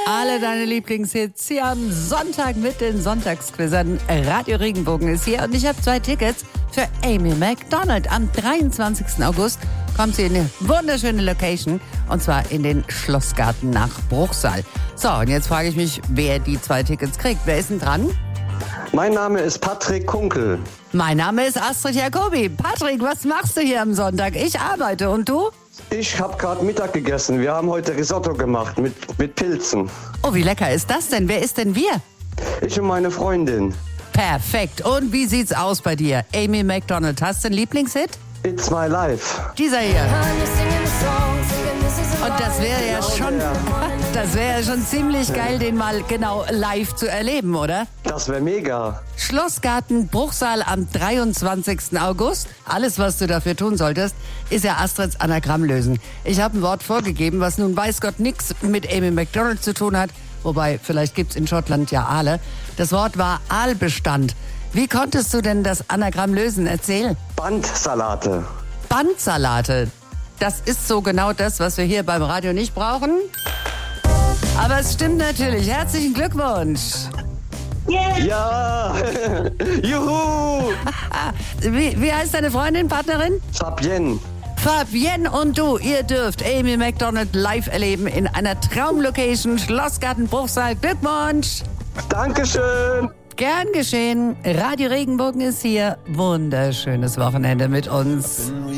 Alle deine Lieblingshits hier am Sonntag mit den Sonntagsquizzern. Radio Regenbogen ist hier und ich habe 2 Tickets für Amy Macdonald. Am 23. August kommt sie in eine wunderschöne Location und zwar in den Schlossgarten nach Bruchsal. So, und jetzt frage ich mich, wer die 2 Tickets kriegt. Wer ist denn dran? Mein Name ist Patrick Kunkel. Mein Name ist Astrid Jacobi. Patrick, was machst du hier am Sonntag? Ich arbeite und du? Ich habe gerade Mittag gegessen. Wir haben heute Risotto gemacht mit Pilzen. Oh, wie lecker ist das denn? Wer ist denn wir? Ich und meine Freundin. Perfekt. Und wie sieht's aus bei dir? Amy Macdonald, hast du einen Lieblingshit? It's my life. Dieser hier. Und das wäre ja schon ziemlich geil, den mal genau live zu erleben, oder? Das wäre mega. Schlossgarten Bruchsal am 23. August. Alles, was du dafür tun solltest, ist ja Astrids Anagramm lösen. Ich habe ein Wort vorgegeben, was nun weiß Gott nichts mit Amy Macdonald zu tun hat. Wobei, vielleicht gibt's in Schottland ja Aale. Das Wort war Aalbestand. Wie konntest du denn das Anagramm lösen? Erzähl. Bandsalate. Bandsalate. Das ist so genau das, was wir hier beim Radio nicht brauchen. Aber es stimmt natürlich. Herzlichen Glückwunsch. Ja! Juhu! Wie heißt deine Freundin, Partnerin? Fabienne. Fabienne und du, ihr dürft Amy Macdonald live erleben in einer Traumlocation, Schlossgarten Bruchsal. Glückwunsch! Dankeschön! Gern geschehen. Radio Regenbogen ist hier. Wunderschönes Wochenende mit uns.